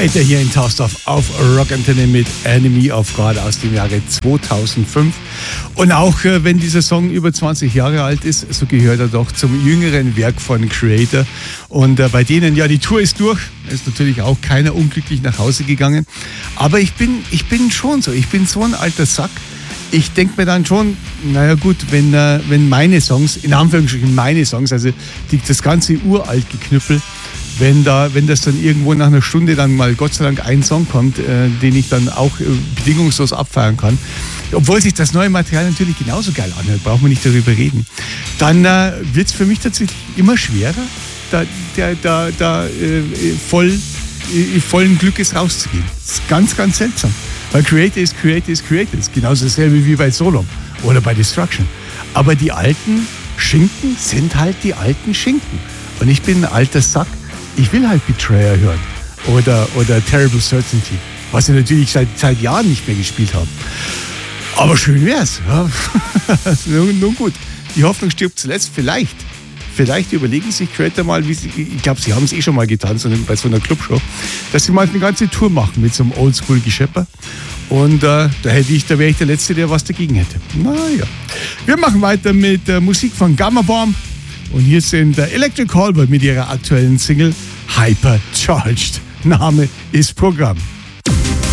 Creator hier in Tausdorf auf Rock Antenne mit Enemy of God aus dem Jahre 2005. Und auch wenn dieser Song über 20 Jahre alt ist, so gehört er doch zum jüngeren Werk von Creator. Und bei denen, ja, die Tour ist durch, ist natürlich auch keiner unglücklich nach Hause gegangen. Aber ich bin schon so, ich bin so ein alter Sack. Ich denke mir dann schon, naja gut, wenn meine Songs, in Anführungsstrichen meine Songs, also das ganze uralt Geknüppel, wenn das dann irgendwo nach einer Stunde dann mal Gott sei Dank ein Song kommt, den ich dann auch bedingungslos abfeiern kann, obwohl sich das neue Material natürlich genauso geil anhört, braucht man nicht darüber reden, dann wird es für mich tatsächlich immer schwerer, vollen Glückes rauszugehen. Das ist ganz, ganz seltsam. Weil Creator ist Creator ist Creator. Das ist genauso dasselbe wie bei Solom oder bei Destruction. Aber die alten Schinken sind halt die alten Schinken. Und ich bin ein alter Sack. Ich will halt Betrayer hören oder Terrible Certainty, was ich natürlich seit Jahren nicht mehr gespielt habe. Aber schön wär's. Ja. Nun gut, die Hoffnung stirbt zuletzt. Vielleicht überlegen sich Creator mal, ich glaube, sie haben es schon mal getan, bei so einer Clubshow, dass sie mal eine ganze Tour machen mit so einem Oldschool-Geschepper. Und da wäre ich der Letzte, der was dagegen hätte. Naja. Wir machen weiter mit Musik von Gamma Bomb. Und hier sind Electric Callboy mit ihrer aktuellen Single Hypercharged. Name ist Programm.